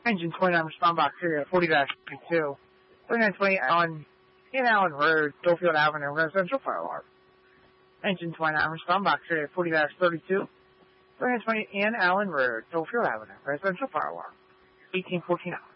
Engine 29, respond box area 40-32. 3920 Allen Road, Dulfield Avenue, residential fire alarm. Engine 29, respond box area 40-32. 3920 Allen Road, Dulfield Avenue, residential fire alarm. 1814 hours.